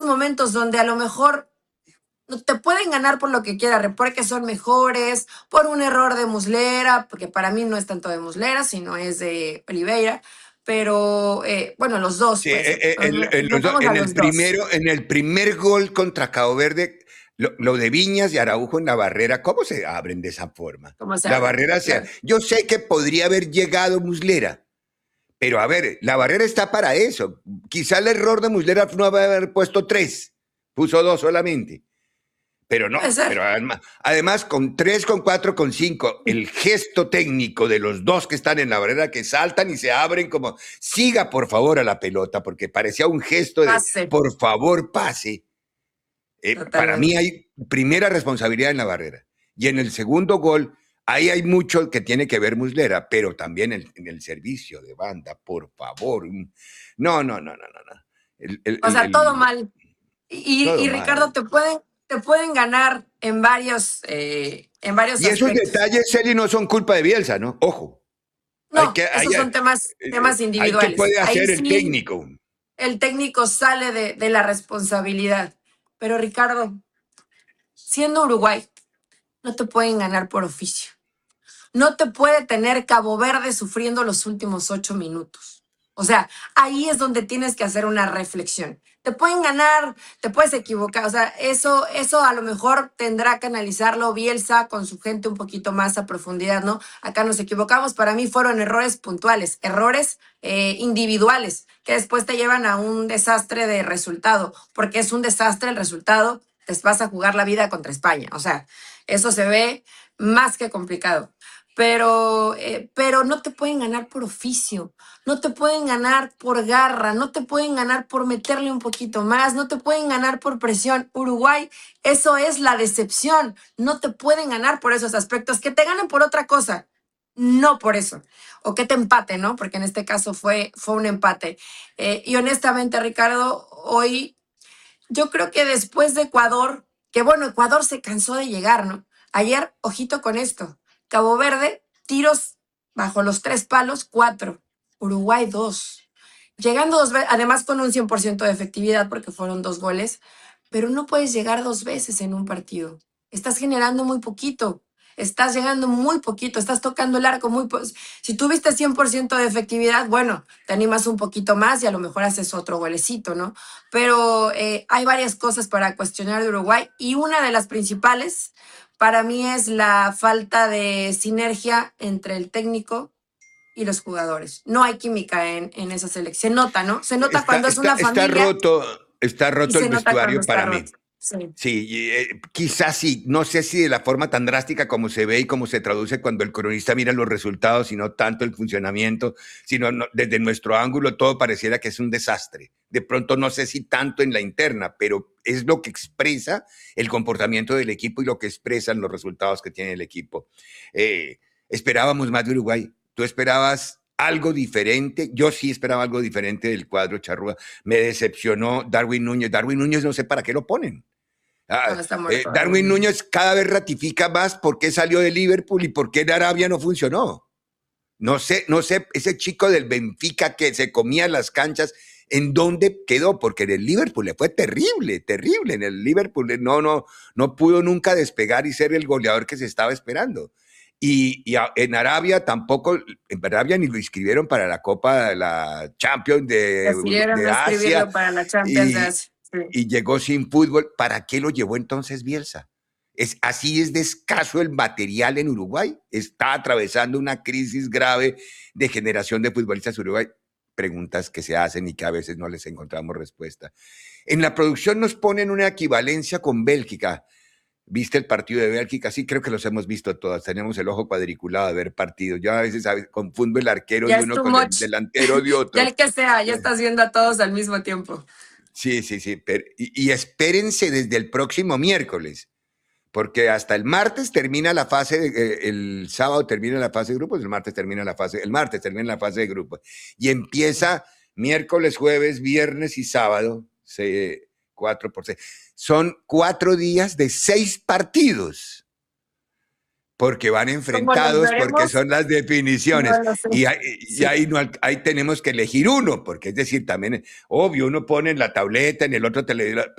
momentos donde a lo mejor no te pueden ganar por lo que quiera, porque son mejores, por un error de Muslera, porque para mí no es tanto de Muslera, sino es de Oliveira, pero bueno, los dos, Sí, pues, metamos a los dos. en el primer gol contra Cabo Verde, lo de Viñas y Araujo en la barrera, ¿cómo se abren de esa forma? ¿Cómo se La abren? barrera, Claro. yo sé que podría haber llegado Muslera, pero a ver, la barrera está para eso. Quizá el error de Muslera no haber puesto 3, puso 2 solamente. Pero Puede no, ser. pero además con 3, con 4, con 5, el gesto técnico de los dos que están en la barrera que saltan y se abren como, siga por favor a la pelota, porque parecía un gesto de, Pase. por favor pase. Para mí Totalmente. hay primera responsabilidad en la barrera. Y en el segundo gol, ahí hay mucho que tiene que ver Muslera, pero también en el servicio de banda, por favor. No, no, no, no, no, no. O sea, todo mal. Todo Y Ricardo, mal. te pueden ganar en varios Y esos aspectos. detalles, Celi, no son culpa de Bielsa, ¿no? Ojo. No, esos son temas Hay que individuales. puede Ahí hacer el sí, técnico. el técnico sale de la responsabilidad. Pero Ricardo, siendo Uruguay, no te pueden ganar por oficio. No te puede tener Cabo Verde sufriendo los últimos 8 minutos. O sea, ahí es donde tienes que hacer una reflexión. Te pueden ganar, te puedes equivocar. O sea, eso a lo mejor tendrá que analizarlo Bielsa con su gente un poquito más a profundidad, ¿no? Acá nos equivocamos. Para mí fueron errores puntuales, errores individuales, que después te llevan a un desastre de resultado, porque es un desastre el resultado. Te vas a jugar la vida contra España. O sea, eso se ve más que complicado. Pero no te pueden ganar por oficio, no te pueden ganar por garra, no te pueden ganar por meterle un poquito más, no te pueden ganar por presión. Uruguay, eso es la decepción, no te pueden ganar por esos aspectos, que te ganen por otra cosa, no por eso, o que te empate, ¿no? Porque en este caso fue un empate. Y honestamente, Ricardo, hoy yo creo que después de Ecuador, que bueno, Ecuador se cansó de llegar, ¿no? Ayer, ojito con esto. Cabo Verde, tiros bajo los 3 palos, 4. Uruguay, 2. Llegando 2 veces, además con un 100% de efectividad porque fueron 2 goles, pero no puedes llegar 2 veces en un partido. Estás generando muy poquito. Estás llegando muy poquito, estás tocando el arco Si tuviste 100% de efectividad, bueno, te animas un poquito más y a lo mejor haces otro golecito, ¿no? Pero hay varias cosas para cuestionar de Uruguay y una de las principales para mí es la falta de sinergia entre el técnico y los jugadores. No hay química en esa selección. Se nota, ¿no? Se nota cuando es una familia Está y roto el se nota cuando vestuario está para mí. roto. Sí. Sí, quizás sí, no sé si de la forma tan drástica como se ve y como se traduce cuando el cronista mira los resultados y no tanto el funcionamiento, sino desde nuestro ángulo todo pareciera que es un desastre. De pronto no sé si tanto en la interna, pero es lo que expresa el comportamiento del equipo y lo que expresan los resultados que tiene el equipo. Esperábamos más de Uruguay. ¿Tú esperabas algo diferente? Yo sí esperaba algo diferente del cuadro charrúa. Me decepcionó Darwin Núñez. Darwin Núñez no sé para qué lo ponen. No, está muerto. Darwin Núñez cada vez ratifica más por qué salió de Liverpool y por qué en Arabia no funcionó. No sé, ese chico del Benfica que se comía las canchas, ¿en dónde quedó? Porque en el Liverpool le fue terrible, terrible. En el Liverpool no pudo nunca despegar y ser el goleador que se estaba esperando. En Arabia tampoco, en Arabia ni lo inscribieron para la Copa, la Champions Decidieron no de Asia escribirlo para la Champions de y, Asia. Sí. y llegó sin fútbol. ¿Para qué lo llevó entonces Bielsa? Así es de escaso el material en Uruguay. Está atravesando una crisis grave de generación de futbolistas Uruguay. Preguntas que se hacen y que a veces no les encontramos respuesta. En la producción nos ponen una equivalencia con Bélgica. ¿Viste el partido de Bélgica? Sí, creo que los hemos visto todas. Tenemos el ojo cuadriculado de ver partidos. Yo a veces confundo el arquero Ya de es uno too con el much. delantero de Ya otro. el que sea, ya estás viendo a todos al mismo tiempo. Sí. Y espérense desde el próximo miércoles, porque hasta el martes termina la fase, el sábado termina la fase de grupos, el martes termina la fase de grupos. Y empieza miércoles, jueves, viernes y sábado, 4 por 6. Son 4 días de 6 partidos. Porque van ¿Cómo los enfrentados, porque veremos? son las definiciones. No lo sé. Y Sí. ahí tenemos que elegir uno, porque es decir, también, obvio, uno pone en la tableta, en el otro televisor,